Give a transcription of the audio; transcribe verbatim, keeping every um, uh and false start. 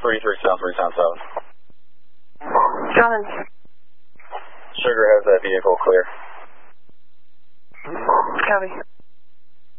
three three South three Sound seven. John. Sugar has that vehicle clear. Copy.